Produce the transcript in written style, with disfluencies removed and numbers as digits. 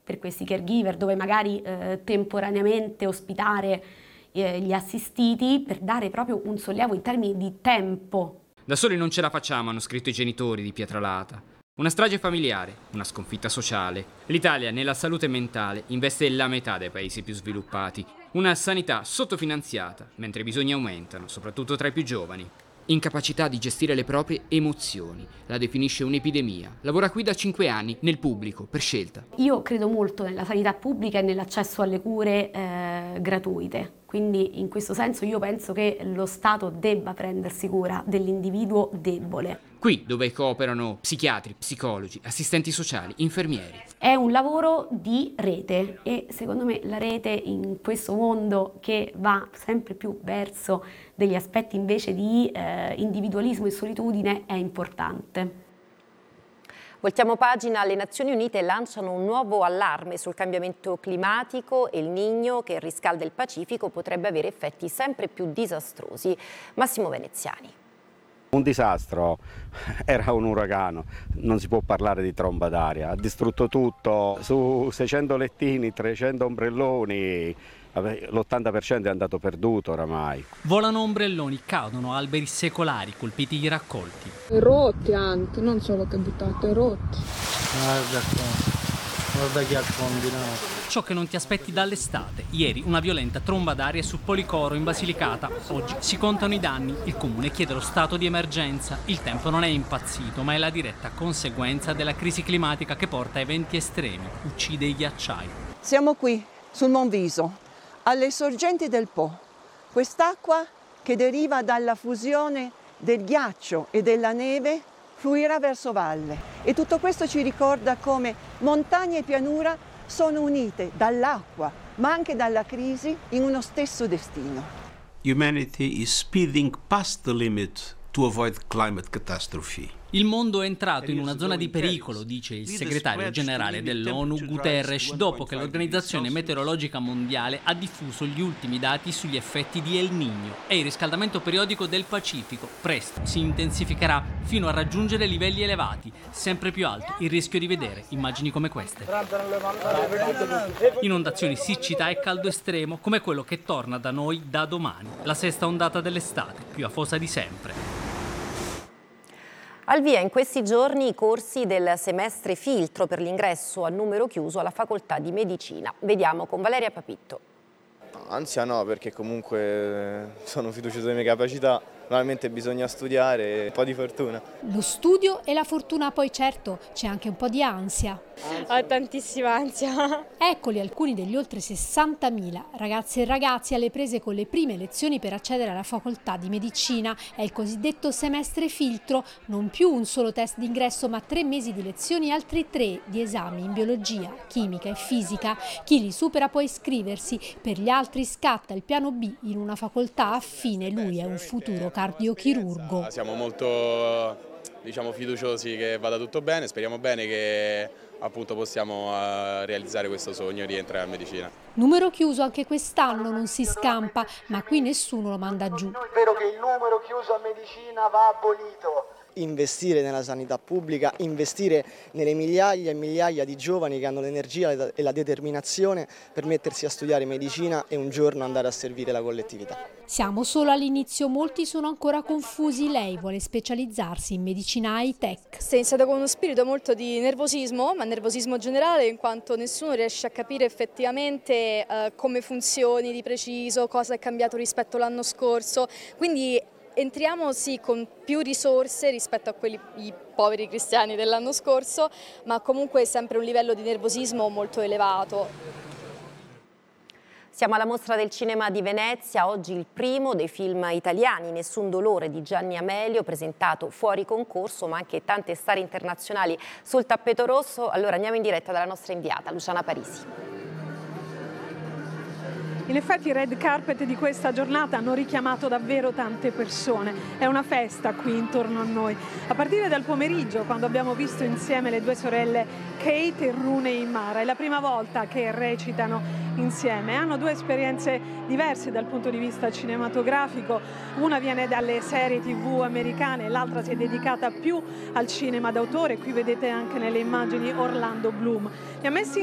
per questi caregiver, dove magari temporaneamente ospitare gli assistiti, per dare proprio un sollievo in termini di tempo. Da soli non ce la facciamo, hanno scritto i genitori di Pietralata. Una strage familiare, una sconfitta sociale. L'Italia nella salute mentale investe la metà dei paesi più sviluppati. Una sanità sottofinanziata, mentre i bisogni aumentano, soprattutto tra i più giovani. Incapacità di gestire le proprie emozioni, la definisce un'epidemia. Lavora qui da 5 anni, nel pubblico, per scelta. Io credo molto nella sanità pubblica e nell'accesso alle cure gratuite, quindi in questo senso io penso che lo Stato debba prendersi cura dell'individuo debole. Qui dove cooperano psichiatri, psicologi, assistenti sociali, infermieri. È un lavoro di rete e secondo me la rete in questo mondo che va sempre più verso degli aspetti invece di individualismo e solitudine è importante. Voltiamo pagina, le Nazioni Unite lanciano un nuovo allarme sul cambiamento climatico e il Niño che riscalda il Pacifico potrebbe avere effetti sempre più disastrosi. Massimo Veneziani. Un disastro, era un uragano, non si può parlare di tromba d'aria, ha distrutto tutto, su 600 lettini, 300 ombrelloni, l'80% è andato perduto oramai. Volano ombrelloni, cadono alberi secolari, colpiti i raccolti. Rotti anche, non solo che buttati, rotti. Guarda chi ha combinato. Ciò che non ti aspetti dall'estate. Ieri una violenta tromba d'aria su Policoro in Basilicata. Oggi si contano i danni. Il comune chiede lo stato di emergenza. Il tempo non è impazzito, ma è la diretta conseguenza della crisi climatica che porta a eventi estremi. Uccide i ghiacciai. Siamo qui, sul Monviso, alle sorgenti del Po. Quest'acqua che deriva dalla fusione del ghiaccio e della neve fluirà verso valle e tutto questo ci ricorda come montagna e pianura sono unite dall'acqua ma anche dalla crisi in uno stesso destino. Humanity is speeding past the limit to avoid climate catastrophe. Il mondo è entrato in una zona di pericolo, dice il segretario generale dell'ONU Guterres, dopo che l'Organizzazione Meteorologica Mondiale ha diffuso gli ultimi dati sugli effetti di El Niño e il riscaldamento periodico del Pacifico. Presto si intensificherà fino a raggiungere livelli elevati, sempre più alto il rischio di vedere immagini come queste. Inondazioni, siccità e caldo estremo come quello che torna da noi da domani, la sesta ondata dell'estate, più afosa di sempre. Al via in questi giorni i corsi del semestre filtro per l'ingresso a numero chiuso alla facoltà di medicina. Vediamo con Valeria Papitto. Ansia no, perché comunque sono fiducioso delle mie capacità, normalmente bisogna studiare e un po' di fortuna. Lo studio e la fortuna, poi certo c'è anche un po' di ansia. Ho tantissima ansia. Eccoli alcuni degli oltre 60.000 ragazze e ragazzi alle prese con le prime lezioni per accedere alla facoltà di medicina. È il cosiddetto semestre filtro, non più un solo test d'ingresso ma 3 mesi di lezioni e altri 3 di esami in biologia, chimica e fisica. Chi li supera può iscriversi, per gli altri scatta il piano B in una facoltà affine, lui è un futuro cardiochirurgo. Siamo molto fiduciosi che vada tutto bene, speriamo bene che appunto possiamo realizzare questo sogno di entrare a medicina. Numero chiuso anche quest'anno, non si scampa, ma qui nessuno lo manda giù. Spero che il numero chiuso a medicina va abolito. Investire nella sanità pubblica, investire nelle migliaia e migliaia di giovani che hanno l'energia e la determinazione per mettersi a studiare medicina e un giorno andare a servire la collettività. Siamo solo all'inizio, molti sono ancora confusi, lei vuole specializzarsi in medicina high-tech. Si è iniziato con uno spirito molto di nervosismo, ma nervosismo generale, in quanto nessuno riesce a capire effettivamente come funzioni di preciso, cosa è cambiato rispetto all'anno scorso, quindi entriamo sì con più risorse rispetto a quelli i poveri cristiani dell'anno scorso, ma comunque è sempre un livello di nervosismo molto elevato. Siamo alla Mostra del Cinema di Venezia, oggi il primo dei film italiani, Nessun dolore di Gianni Amelio, presentato fuori concorso, ma anche tante star internazionali sul tappeto rosso. Allora andiamo in diretta dalla nostra inviata, Luciana Parisi. In effetti i red carpet di questa giornata hanno richiamato davvero tante persone, è una festa qui intorno a noi. A partire dal pomeriggio, quando abbiamo visto insieme le due sorelle Kate e Rooney Mara, è la prima volta che recitano insieme. Hanno due esperienze diverse dal punto di vista cinematografico, una viene dalle serie TV americane, l'altra si è dedicata più al cinema d'autore, qui vedete anche nelle immagini Orlando Bloom. Li ha messi